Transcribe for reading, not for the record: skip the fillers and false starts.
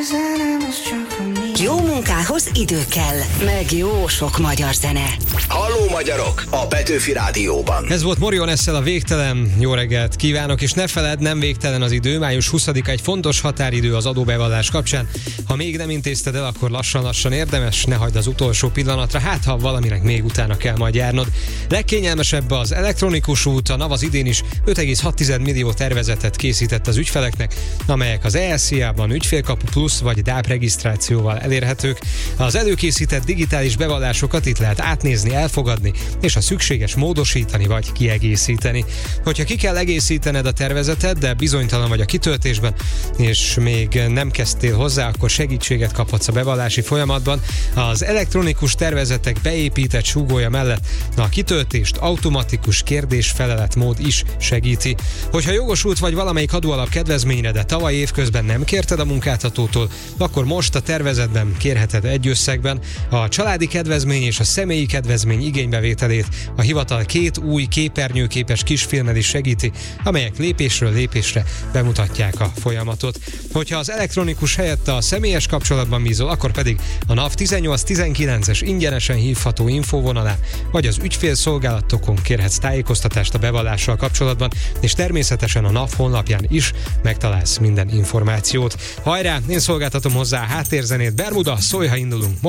Jó munkához idő kell, meg jó sok magyar zene. Halló magyarok, a Petőfi Rádióban. Ez volt Morion Esszel a Végtelen. Jó reggelt kívánok, és ne feledd, nem végtelen az idő. Május 20-a egy fontos határidő az adóbevallás kapcsán. Ha még nem intézted el, akkor lassan-lassan érdemes, ne hagyd az utolsó pillanatra, hát ha valaminek még utána kell majd járnod. Legkényelmesebb az elektronikus út, a NAV az idén is 5,6 millió tervezetet készített az ügyfeleknek, amelyek az ESZIA-ban ügyfélkapu plusz vagy DÁP regisztrációval elérhetők. Az előkészített digitális bevallásokat itt lehet átnézni, elfogadni, és ha szükséges módosítani vagy kiegészíteni. Hogyha ki kell egészítened a tervezetet, de bizonytalan vagy a kitöltésben, és még nem kezdtél hozzá, akkor segítséget kaphatsz a bevallási folyamatban. Az elektronikus tervezetek beépített súgója mellett a kitöltést automatikus kérdés-felelet mód is segíti. Hogyha jogosult vagy valamelyik adóalap kedvezményre, de tavaly évközben nem kérted a munkáltatótól, akkor most a tervezetben kérheted egy összegben. A családi kedvezmény és a személyi kedvezmény igénybevételét a hivatal két új képernyőképes kisfilmmel is segíti, amelyek lépésről lépésre bemutatják a folyamatot. Hogyha az elektronikus helyett a személyes kapcsolatban bízol, akkor pedig a NAV 1819-es ingyenesen hívható infóvonalán vagy az ügyfélszolgálatokon kérhetsz tájékoztatást a bevallással kapcsolatban, és természetesen a NAV honlapján is megtalálsz minden információt. Hajrá, én szolgáltatom hozzá a háttérzenét. Bermuda, szólj, ha indulunk.